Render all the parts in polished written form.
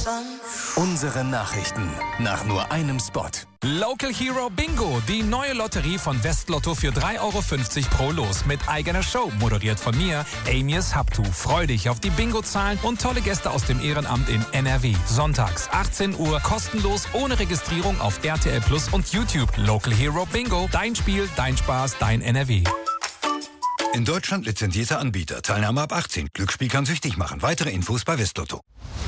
Unsere Nachrichten nach nur einem Spot. Local Hero Bingo, die neue Lotterie von Westlotto für 3,50 € pro Los mit eigener Show, moderiert von mir, Amias Haptu. Freu dich auf die Bingo-Zahlen und tolle Gäste aus dem Ehrenamt in NRW. Sonntags, 18 Uhr, kostenlos, ohne Registrierung auf RTL Plus und YouTube. Local Hero Bingo, dein Spiel, dein Spaß, dein NRW. In Deutschland lizenzierter Anbieter. Teilnahme ab 18. Glücksspiel kann süchtig machen. Weitere Infos bei Westlotto.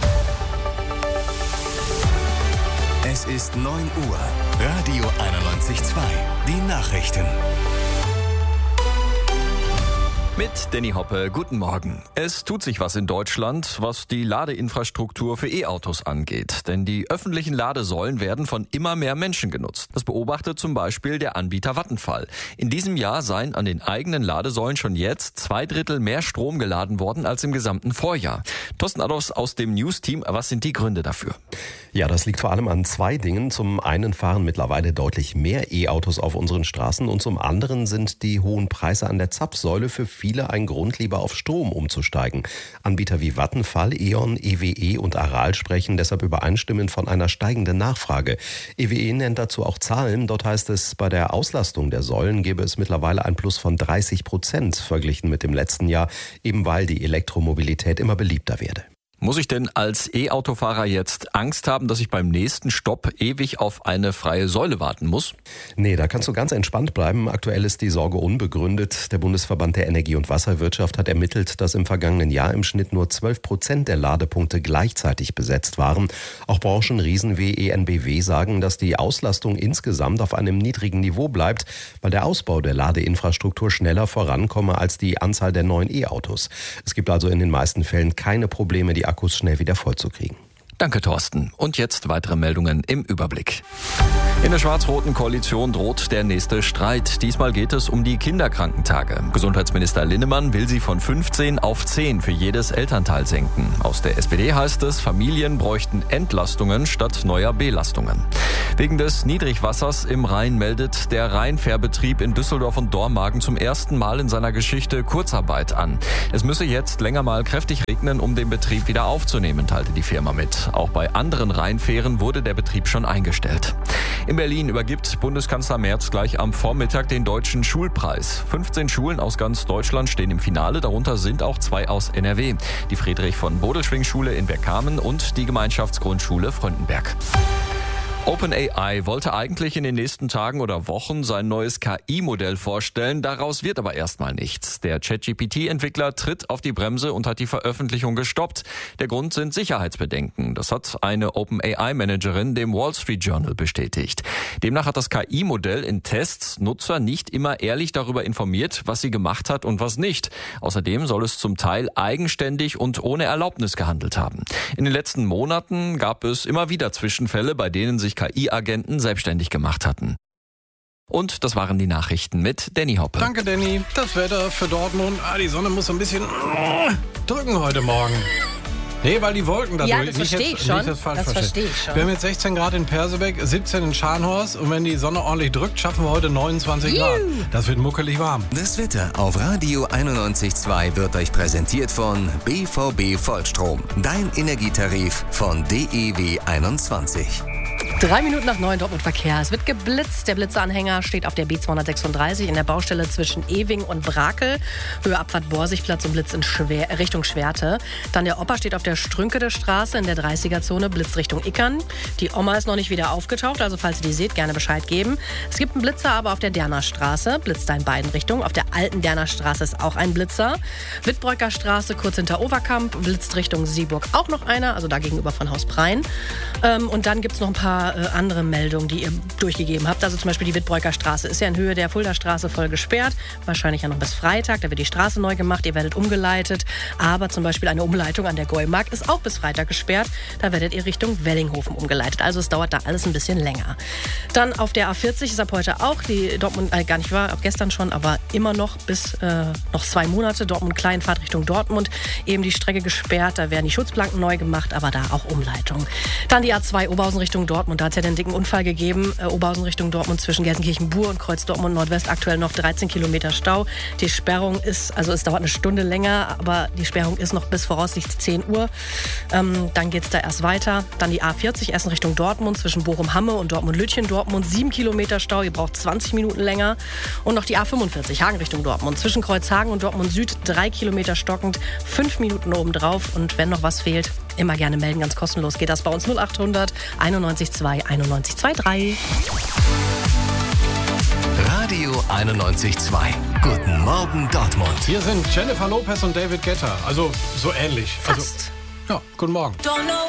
Es ist 9 Uhr. Radio 91.2. Die Nachrichten. Mit Danny Hoppe, guten Morgen. Es tut sich was in Deutschland, was die Ladeinfrastruktur für E-Autos angeht. Denn die öffentlichen Ladesäulen werden von immer mehr Menschen genutzt. Das beobachtet zum Beispiel der Anbieter Vattenfall. In diesem Jahr seien an den eigenen Ladesäulen schon jetzt 2/3 mehr Strom geladen worden als im gesamten Vorjahr. Thorsten Adolfs aus dem News-Team, was sind die Gründe dafür? Ja, das liegt vor allem an zwei Dingen. Zum einen fahren mittlerweile deutlich mehr E-Autos auf unseren Straßen und zum anderen sind die hohen Preise an der Zapfsäule für viele ein Grund, lieber auf Strom umzusteigen. Anbieter wie Vattenfall, E.ON, EWE und Aral sprechen deshalb übereinstimmend von einer steigenden Nachfrage. EWE nennt dazu auch Zahlen. Dort heißt es, bei der Auslastung der Säulen gebe es mittlerweile ein Plus von 30% verglichen mit dem letzten Jahr, eben weil die Elektromobilität immer beliebter werde. Muss ich denn als E-Autofahrer jetzt Angst haben, dass ich beim nächsten Stopp ewig auf eine freie Säule warten muss? Nee, da kannst du ganz entspannt bleiben. Aktuell ist die Sorge unbegründet. Der Bundesverband der Energie- und Wasserwirtschaft hat ermittelt, dass im vergangenen Jahr im Schnitt nur 12% der Ladepunkte gleichzeitig besetzt waren. Auch Branchenriesen wie EnBW sagen, dass die Auslastung insgesamt auf einem niedrigen Niveau bleibt, weil der Ausbau der Ladeinfrastruktur schneller vorankomme als die Anzahl der neuen E-Autos. Es gibt also in den meisten Fällen keine Probleme, die Akkus schnell wieder vollzukriegen. Danke, Thorsten. Und jetzt weitere Meldungen im Überblick. In der schwarz-roten Koalition droht der nächste Streit. Diesmal geht es um die Kinderkrankentage. Gesundheitsminister Linnemann will sie von 15 auf 10 für jedes Elternteil senken. Aus der SPD heißt es, Familien bräuchten Entlastungen statt neuer Belastungen. Wegen des Niedrigwassers im Rhein meldet der Rheinfährbetrieb in Düsseldorf und Dormagen zum ersten Mal in seiner Geschichte Kurzarbeit an. Es müsse jetzt länger mal kräftig regnen, um den Betrieb wieder aufzunehmen, teilte die Firma mit. Auch bei anderen Rheinfähren wurde der Betrieb schon eingestellt. In Berlin übergibt Bundeskanzler Merz gleich am Vormittag den Deutschen Schulpreis. 15 Schulen aus ganz Deutschland stehen im Finale, darunter sind auch 2 aus NRW. Die Friedrich-von-Bodelschwingh-Schule in Bergkamen und die Gemeinschaftsgrundschule Fröndenberg. OpenAI wollte eigentlich in den nächsten Tagen oder Wochen sein neues KI-Modell vorstellen, daraus wird aber erstmal nichts. Der ChatGPT-Entwickler tritt auf die Bremse und hat die Veröffentlichung gestoppt. Der Grund sind Sicherheitsbedenken. Das hat eine OpenAI-Managerin dem Wall Street Journal bestätigt. Demnach hat das KI-Modell in Tests Nutzer nicht immer ehrlich darüber informiert, was sie gemacht hat und was nicht. Außerdem soll es zum Teil eigenständig und ohne Erlaubnis gehandelt haben. In den letzten Monaten gab es immer wieder Zwischenfälle, bei denen sich KI-Agenten selbstständig gemacht hatten. Und das waren die Nachrichten mit Danny Hoppe. Danke, Danny. Das Wetter für Dortmund. Die Sonne muss so ein bisschen drücken heute Morgen. Nee, weil die Wolken dadurch... Ja, das verstehe ich schon. Das verstehe ich schon. Wir haben jetzt 16 Grad in Persebeck, 17 in Scharnhorst und wenn die Sonne ordentlich drückt, schaffen wir heute 29 Grad. Das wird muckelig warm. Das Wetter auf Radio 91.2 wird euch präsentiert von BVB Vollstrom. Dein Energietarif von DEW 21. 3 Minuten nach 9 Dortmund Verkehr. Es wird geblitzt. Der Blitzeanhänger steht auf der B236 in der Baustelle zwischen Ewing und Brakel. Höhe Abfahrt Borsigplatz und Blitz in Richtung Schwerte. Dann der Opa steht auf der Strünkede Straße in der 30er-Zone, Blitz Richtung Ickern. Die Oma ist noch nicht wieder aufgetaucht, also falls ihr die seht, gerne Bescheid geben. Es gibt einen Blitzer aber auf der Derner Straße, blitzt da in beiden Richtungen. Auf der alten Derner Straße ist auch ein Blitzer. Wittbreuker Straße, kurz hinter Overkamp, blitzt Richtung Sieburg auch noch einer, also da gegenüber von Haus Prein. Und dann gibt es noch ein paar andere Meldungen, die ihr durchgegeben habt. Also zum Beispiel die Wittbreuker Straße ist ja in Höhe der Fuldastraße voll gesperrt. Wahrscheinlich ja noch bis Freitag. Da wird die Straße neu gemacht. Ihr werdet umgeleitet. Aber zum Beispiel eine Umleitung an der Gäumark ist auch bis Freitag gesperrt. Da werdet ihr Richtung Wellinghofen umgeleitet. Also es dauert da alles ein bisschen länger. Dann auf der A40 ist ab heute auch die Dortmund, gar nicht wahr, auch gestern schon, aber immer noch bis noch 2 Monate Dortmund-Kleinfahrt Richtung Dortmund. Eben die Strecke gesperrt. Da werden die Schutzplanken neu gemacht, aber da auch Umleitung. Dann die A2 Oberhausen Richtung Dortmund. Dortmund. Da hat es ja den dicken Unfall gegeben. Oberhausen Richtung Dortmund zwischen Gelsenkirchen-Bur und Kreuz Dortmund Nordwest. Aktuell noch 13 Kilometer Stau. Die Sperrung ist, also es dauert eine Stunde länger, aber die Sperrung ist noch bis voraussichtlich 10 Uhr. Dann geht es da erst weiter. Dann die A40 Essen Richtung Dortmund zwischen Bochum-Hamme und Dortmund-Lütchen. Dortmund 7 Kilometer Stau. Ihr braucht 20 Minuten länger. Und noch die A45 Hagen Richtung Dortmund zwischen Kreuzhagen und Dortmund Süd 3 Kilometer stockend. 5 Minuten obendrauf. Und wenn noch was fehlt, immer gerne melden, ganz kostenlos geht das bei uns 0800 91 2 91 23. Radio 91.2. Guten Morgen Dortmund. Hier sind Jennifer Lopez und David Guetta. Also so ähnlich. Fast. Also, ja, guten Morgen. Don't know